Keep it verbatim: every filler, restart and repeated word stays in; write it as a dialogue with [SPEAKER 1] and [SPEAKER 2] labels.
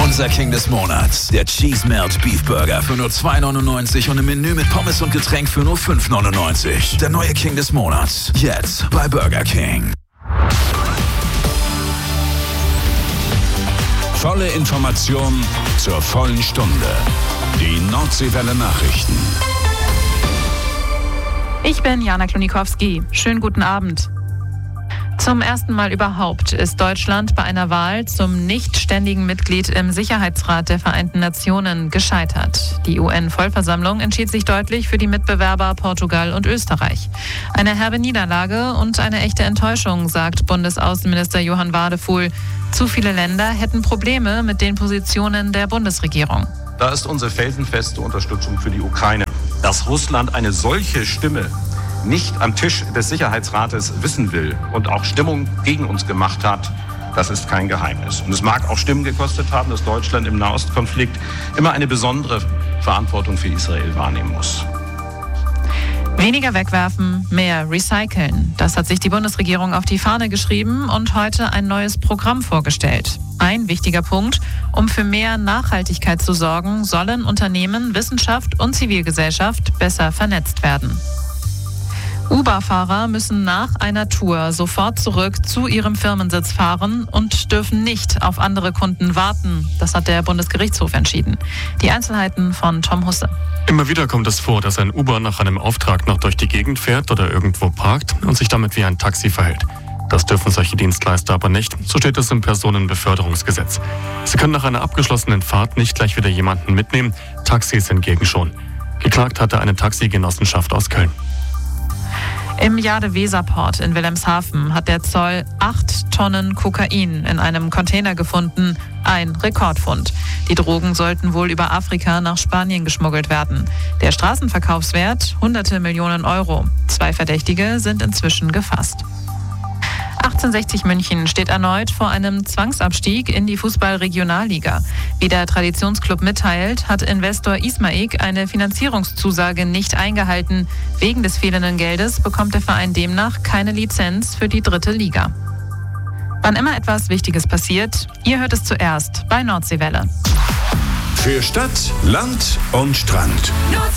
[SPEAKER 1] Unser King des Monats, der Cheese Melt Beef Burger für nur zwei neunundneunzig und im Menü mit Pommes und Getränk für nur fünf neunundneunzig. Der neue King des Monats, jetzt bei Burger King.
[SPEAKER 2] Volle Information zur vollen Stunde. Die Nordseewelle Nachrichten.
[SPEAKER 3] Ich bin Jana Klonikowski. Schönen guten Abend. Zum ersten Mal überhaupt ist Deutschland bei einer Wahl zum nicht ständigen Mitglied im Sicherheitsrat der Vereinten Nationen gescheitert. Die U N-Vollversammlung entschied sich deutlich für die Mitbewerber Portugal und Österreich. Eine herbe Niederlage und eine echte Enttäuschung, sagt Bundesaußenminister Johann Wadefuhl. Zu viele Länder hätten Probleme mit den Positionen der Bundesregierung.
[SPEAKER 4] Da ist unsere felsenfeste Unterstützung für die Ukraine. Dass Russland eine solche Stimme nicht am Tisch des Sicherheitsrates wissen will und auch Stimmung gegen uns gemacht hat, das ist kein Geheimnis. Und es mag auch Stimmen gekostet haben, dass Deutschland im Nahostkonflikt immer eine besondere Verantwortung für Israel wahrnehmen muss.
[SPEAKER 3] Weniger wegwerfen, mehr recyceln. Das hat sich die Bundesregierung auf die Fahne geschrieben und heute ein neues Programm vorgestellt. Ein wichtiger Punkt: Um für mehr Nachhaltigkeit zu sorgen, sollen Unternehmen, Wissenschaft und Zivilgesellschaft besser vernetzt werden. Uber-Fahrer müssen nach einer Tour sofort zurück zu ihrem Firmensitz fahren und dürfen nicht auf andere Kunden warten. Das hat der Bundesgerichtshof entschieden. Die Einzelheiten von Tom Husse.
[SPEAKER 5] Immer wieder kommt es vor, dass ein Uber nach einem Auftrag noch durch die Gegend fährt oder irgendwo parkt und sich damit wie ein Taxi verhält. Das dürfen solche Dienstleister aber nicht. So steht es im Personenbeförderungsgesetz. Sie können nach einer abgeschlossenen Fahrt nicht gleich wieder jemanden mitnehmen, Taxis hingegen schon. Geklagt hatte eine Taxigenossenschaft aus Köln.
[SPEAKER 3] Im Jade-Weser-Port in Wilhelmshaven hat der Zoll acht Tonnen Kokain in einem Container gefunden. Ein Rekordfund. Die Drogen sollten wohl über Afrika nach Spanien geschmuggelt werden. Der Straßenverkaufswert hunderte Millionen Euro. Zwei Verdächtige sind inzwischen gefasst. achtzehnhundertsechzig München steht erneut vor einem Zwangsabstieg in die Fußball-Regionalliga. Wie der Traditionsclub mitteilt, hat Investor Ismaik eine Finanzierungszusage nicht eingehalten. Wegen des fehlenden Geldes bekommt der Verein demnach keine Lizenz für die dritte Liga. Wann immer etwas Wichtiges passiert, ihr hört es zuerst bei Nordseewelle.
[SPEAKER 2] Für Stadt, Land und Strand.